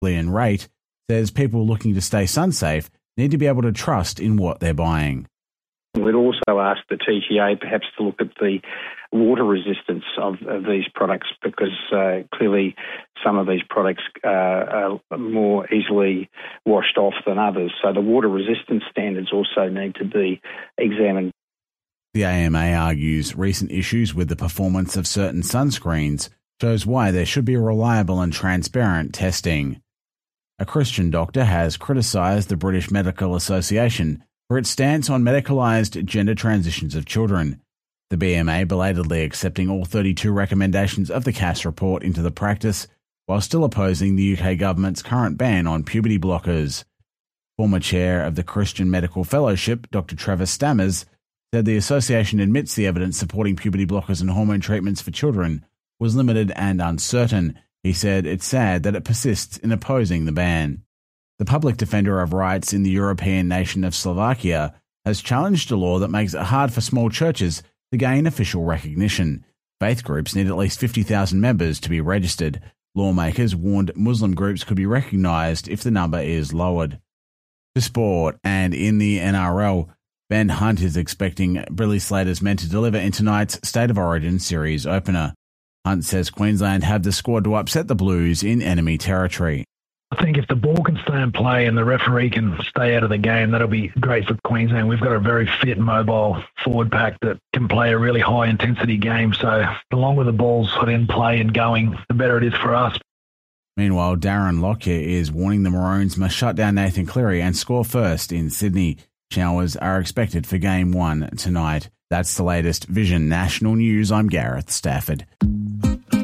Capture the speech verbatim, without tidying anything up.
Leon Raitt says people looking to stay sun safe need to be able to trust in what they're buying. We'd also ask the T G A perhaps to look at the water resistance of, of these products, because uh, clearly some of these products uh, are more easily washed off than others. So the water resistance standards also need to be examined. The A M A argues recent issues with the performance of certain sunscreens shows why there should be reliable and transparent testing. A Christian doctor has criticised the British Medical Association for its stance on medicalised gender transitions of children. The B M A belatedly accepting all thirty-two recommendations of the Cass report into the practice, while still opposing the U K government's current ban on puberty blockers. Former chair of the Christian Medical Fellowship, Doctor Trevor Stammers, said the association admits the evidence supporting puberty blockers and hormone treatments for children was limited and uncertain. He said it's sad that it persists in opposing the ban. The public defender of rights in the European nation of Slovakia has challenged a law that makes it hard for small churches to gain official recognition. Faith groups need at least fifty thousand members to be registered. Lawmakers warned Muslim groups could be recognised if the number is lowered. To sport, and in the N R L, Ben Hunt is expecting Billy Slater's men to deliver in tonight's State of Origin series opener. Hunt says Queensland have the squad to upset the Blues in enemy territory. I think if the ball can stay in play and the referee can stay out of the game, that'll be great for Queensland. We've got a very fit, mobile forward pack that can play a really high-intensity game. So the longer the ball's in play and going, the better it is for us. Meanwhile, Darren Lockyer is warning the Maroons must shut down Nathan Cleary and score first in Sydney. Showers are expected for Game one tonight. That's the latest Vision National News. I'm Gareth Stafford.